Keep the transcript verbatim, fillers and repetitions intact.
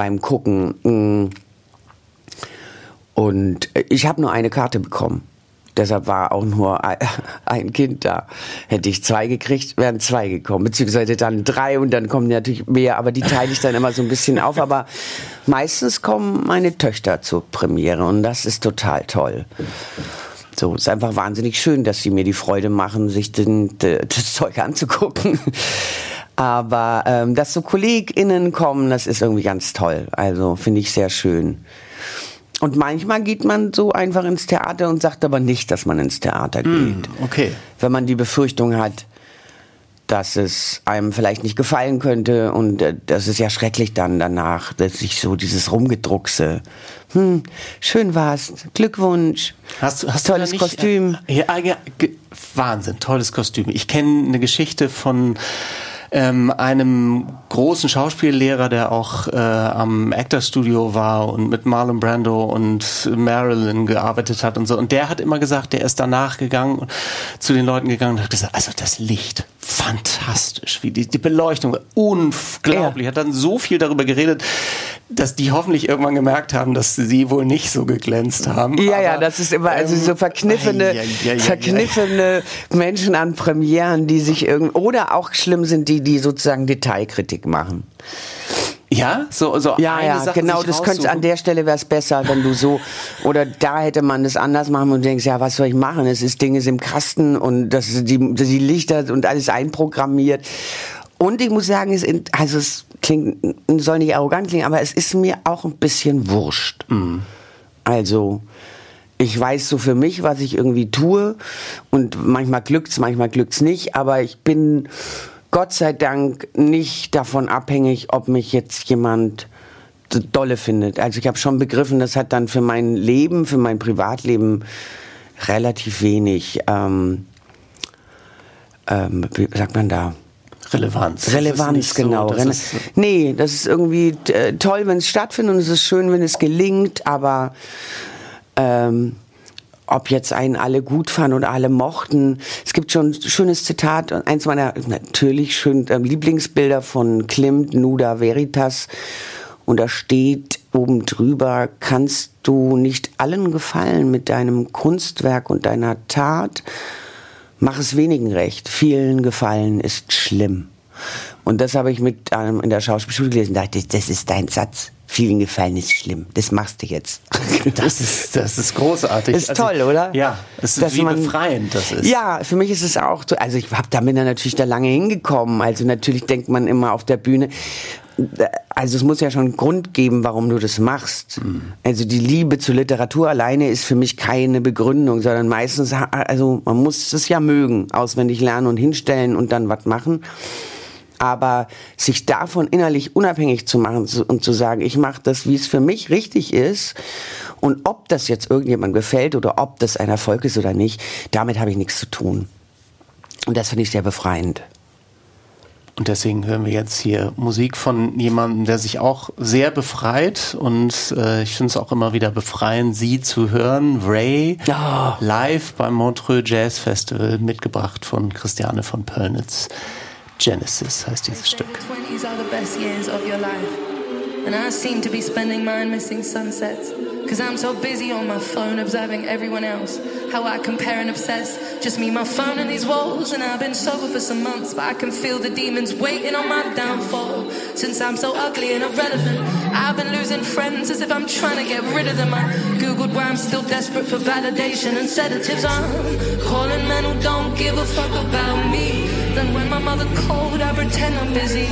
beim Gucken. Und ich habe nur eine Karte bekommen. Deshalb war auch nur ein Kind da. Hätte ich zwei gekriegt, wären zwei gekommen. Beziehungsweise dann drei und dann kommen natürlich mehr. Aber die teile ich dann immer so ein bisschen auf. Aber meistens kommen meine Töchter zur Premiere und das ist total toll. So, ist einfach wahnsinnig schön, dass sie mir die Freude machen, sich den, das Zeug anzugucken. Aber ähm, dass so KollegInnen kommen, das ist irgendwie ganz toll. Also finde ich sehr schön. Und manchmal geht man so einfach ins Theater und sagt aber nicht, dass man ins Theater geht. Mm, okay. Wenn man die Befürchtung hat, dass es einem vielleicht nicht gefallen könnte und äh, das ist ja schrecklich dann danach, dass sich so dieses Rumgedruckse. Hm, schön war's, Glückwunsch, hast, hast tolles du nicht, Kostüm. Äh, ja, ja, Wahnsinn, tolles Kostüm. Ich kenne eine Geschichte von Ähm, einem großen Schauspiellehrer, der auch äh, am Actor Studio war und mit Marlon Brando und Marilyn gearbeitet hat und so. Und der hat immer gesagt, der ist danach gegangen, zu den Leuten gegangen und hat gesagt, also das Licht, fantastisch, wie die, die Beleuchtung, unglaublich. Ja. Hat dann so viel darüber geredet, dass die hoffentlich irgendwann gemerkt haben, dass sie wohl nicht so geglänzt haben. Ja, aber, ja, das ist immer, also so verkniffene, ähm, ja, ja, ja, verkniffene Menschen an Premieren, die sich irgend, oder auch schlimm sind, die, die sozusagen Detailkritik machen. Ja, so, so ja, eine ja, Sache genau, sich das könnte, an der Stelle wäre es besser, wenn du so, oder da hätte man das anders machen und du denkst, ja, was soll ich machen? Es ist Dinge im Kasten und das ist die, die Lichter und alles einprogrammiert. Und ich muss sagen, es, also es klingt, soll nicht arrogant klingen, aber es ist mir auch ein bisschen wurscht. Mhm. Also, ich weiß so für mich, was ich irgendwie tue und manchmal glückt's, manchmal glückt's nicht, aber ich bin Gott sei Dank nicht davon abhängig, ob mich jetzt jemand dolle findet. Also ich habe schon begriffen, das hat dann für mein Leben, für mein Privatleben relativ wenig, ähm, ähm, wie sagt man da? Relevanz. Relevanz, genau. So, das ist nee, das ist irgendwie äh, toll, wenn es stattfindet und es ist schön, wenn es gelingt, aber ähm, ob jetzt einen alle gut fanden oder alle mochten. Es gibt schon ein schönes Zitat, eins meiner natürlich schönen äh, Lieblingsbilder von Klimt, Nuda Veritas. Und da steht oben drüber, kannst du nicht allen gefallen mit deinem Kunstwerk und deiner Tat, mach es wenigen recht. Vielen gefallen ist schlimm. Und das habe ich mit ähm, in der Schauspielschule gelesen. Da dachte ich, das ist dein Satz. Vielen gefallen ist schlimm. Das machst du jetzt. Das ist, das ist großartig. Ist also, toll, oder? Ja, es ist Dass wie man, befreiend, das ist. Ja, für mich ist es auch so. Also ich habe damit dann natürlich da lange hingekommen. Also natürlich denkt man immer auf der Bühne, also es muss ja schon einen Grund geben, warum du das machst. Mhm. Also die Liebe zur Literatur alleine ist für mich keine Begründung, sondern meistens, also man muss es ja mögen, auswendig lernen und hinstellen und dann was machen. Aber sich davon innerlich unabhängig zu machen und zu sagen, ich mache das, wie es für mich richtig ist und ob das jetzt irgendjemandem gefällt oder ob das ein Erfolg ist oder nicht, damit habe ich nichts zu tun. Und das finde ich sehr befreiend. Und deswegen hören wir jetzt hier Musik von jemandem, der sich auch sehr befreit und äh, ich finde es auch immer wieder befreiend, sie zu hören. Ray, oh. live beim Montreux Jazz Festival, mitgebracht von Christiane von Pöllnitz. Genesis heißt dieses Stück. twenties are the best years of your life. And I seem to be spending mine missing sunsets. Cause I'm so busy on my phone observing everyone else. How I compare and obsess. Just me, my phone and these walls. And I've been sober for some months, but I can feel the demons waiting on my downfall. Since I'm so ugly and irrelevant, I've been losing friends as if I'm trying to get rid of them. I googled why I'm still desperate for validation and sedatives. I'm calling men who don't give a fuck about me. Then when my mother called, I pretend I'm busy.